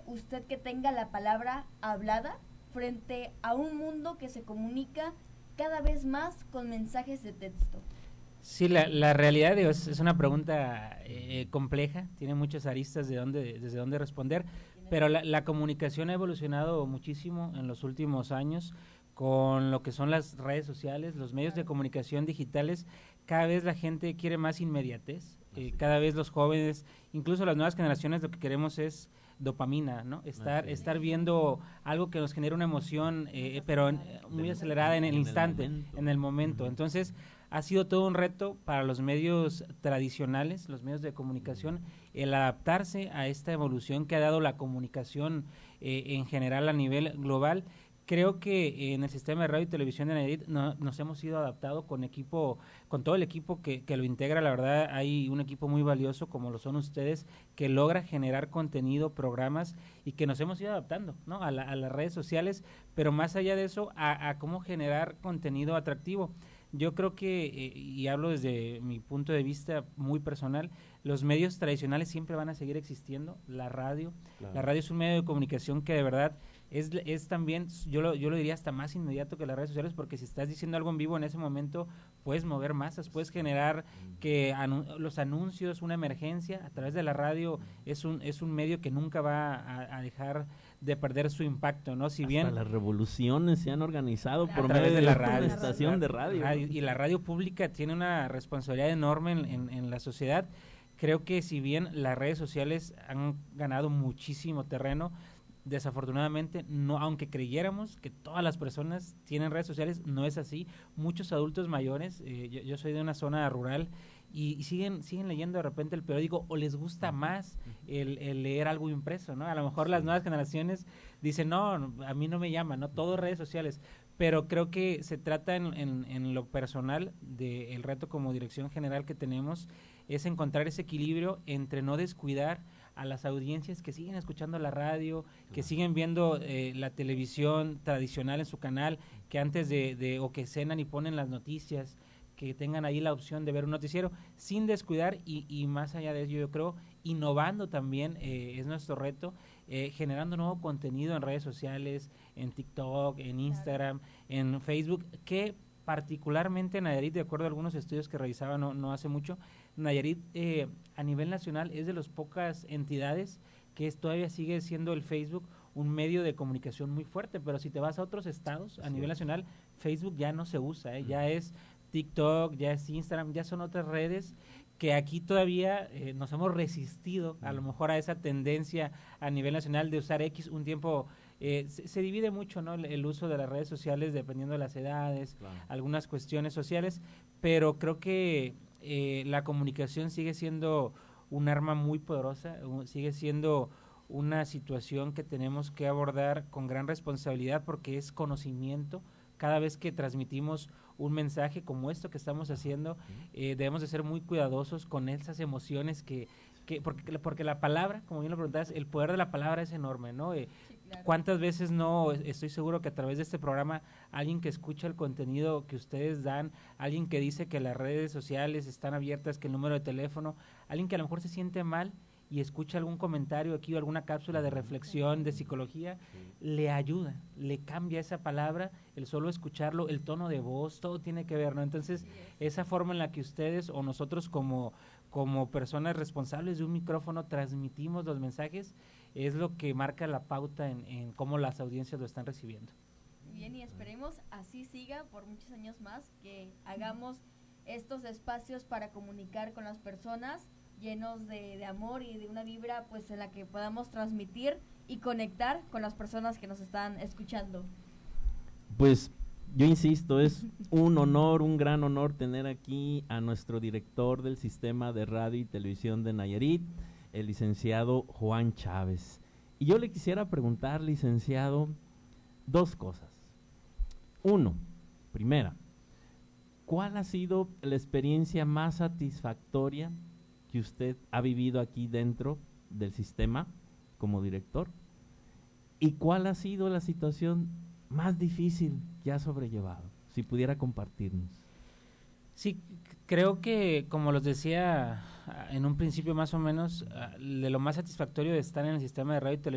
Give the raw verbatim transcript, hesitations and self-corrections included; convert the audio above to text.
usted que tenga la palabra hablada frente a un mundo que se comunica cada vez más con mensajes de texto? Sí, la, la realidad es, es una pregunta eh, compleja, tiene muchas aristas de dónde, desde dónde responder, pero la, la comunicación ha evolucionado muchísimo en los últimos años con lo que son las redes sociales, los medios de comunicación digitales. Cada vez la gente quiere más inmediatez, eh, cada vez los jóvenes, incluso las nuevas generaciones, lo que queremos es dopamina, ¿no? Estar estar viendo algo que nos genera una emoción, eh, pero en, muy acelerada en el instante, en el momento. Entonces, ha sido todo un reto para los medios tradicionales, los medios de comunicación, el adaptarse a esta evolución que ha dado la comunicación eh, en general a nivel global. Creo que en el sistema de radio y televisión de Nayarit no, nos hemos ido adaptado con equipo, con todo el equipo que, que lo integra. La verdad, hay un equipo muy valioso como lo son ustedes, que logra generar contenido, programas, y que nos hemos ido adaptando, ¿no? a, la, a las redes sociales, pero más allá de eso, a, a cómo generar contenido atractivo. Yo creo que, eh, y hablo desde mi punto de vista muy personal, los medios tradicionales siempre van a seguir existiendo. La radio, claro. La radio es un medio de comunicación que de verdad es, es también, yo lo, yo lo diría hasta más inmediato que las redes sociales, porque si estás diciendo algo en vivo en ese momento, puedes mover masas, puedes generar que anu los anuncios, una emergencia, a través de la radio es un, es un medio que nunca va a, a dejar de perder su impacto, ¿no? Si bien hasta las revoluciones se han organizado por medio de, de la radio, una estación de radio, radio, y la radio pública tiene una responsabilidad enorme en, en, en la sociedad. Creo que si bien las redes sociales han ganado muchísimo terreno, desafortunadamente, no, aunque creyéramos que todas las personas tienen redes sociales, no es así. Muchos adultos mayores, eh, yo, yo soy de una zona rural, y, y siguen siguen leyendo de repente el periódico, o les gusta más el, el leer algo impreso, ¿no? A lo mejor las nuevas generaciones dicen, no, a mí no me llama, ¿no? Todo redes sociales, pero creo que se trata en, en, en lo personal, de el reto como dirección general que tenemos, es encontrar ese equilibrio entre no descuidar a las audiencias que siguen escuchando la radio, que siguen viendo eh, la televisión tradicional en su canal, que antes de, de, o que cenan y ponen las noticias, que tengan ahí la opción de ver un noticiero, sin descuidar, y, y más allá de ello, yo creo, innovando también, eh, es nuestro reto, eh, generando nuevo contenido en redes sociales, en TikTok, en Instagram, en Facebook, que particularmente en Nayarit, de acuerdo a algunos estudios que revisaba no, no hace mucho, Nayarit eh, a nivel nacional es de las pocas entidades que es, todavía sigue siendo el Facebook un medio de comunicación muy fuerte, pero si te vas a otros estados a sí. nivel nacional, Facebook ya no se usa, ¿eh? mm. ya es TikTok, ya es Instagram, ya son otras redes que aquí todavía eh, nos hemos resistido mm. a lo mejor a esa tendencia a nivel nacional de usar X. Un tiempo eh, se, se divide mucho, ¿no? el, el uso de las redes sociales dependiendo de las edades, claro. algunas cuestiones sociales, pero creo que eh, la comunicación sigue siendo un arma muy poderosa, sigue siendo una situación que tenemos que abordar con gran responsabilidad, porque es conocimiento. Cada vez que transmitimos un mensaje como esto que estamos haciendo, eh, debemos de ser muy cuidadosos con esas emociones que, que porque, porque la palabra, como bien lo preguntabas, el poder de la palabra es enorme, ¿no? Eh, sí, claro. ¿Cuántas veces no, estoy seguro que a través de este programa, alguien que escucha el contenido que ustedes dan, alguien que dice que las redes sociales están abiertas, que el número de teléfono, alguien que a lo mejor se siente mal y escucha algún comentario aquí o alguna cápsula de reflexión, de psicología, sí. le ayuda, le cambia esa palabra, el solo escucharlo, el tono de voz, todo tiene que ver, ¿no? Entonces, esa forma en la que ustedes o nosotros como, como personas responsables de un micrófono transmitimos los mensajes, es lo que marca la pauta en, en cómo las audiencias lo están recibiendo. Bien, y esperemos así siga por muchos años más, que hagamos estos espacios para comunicar con las personas, llenos de, de amor y de una vibra pues en la que podamos transmitir y conectar con las personas que nos están escuchando. Pues yo insisto, es un honor, un gran honor tener aquí a nuestro director del Sistema de Radio y Televisión de Nayarit, el licenciado Juan Chávez. Y yo le quisiera preguntar, licenciado, dos cosas. Uno, primera, ¿cuál ha sido la experiencia más satisfactoria que usted ha vivido aquí dentro del sistema como director? ¿Y cuál ha sido la situación más difícil que ha sobrellevado? Si pudiera compartirnos. Sí, creo que, como los decía en un principio más o menos, de lo más satisfactorio de estar en el sistema de radio y televisión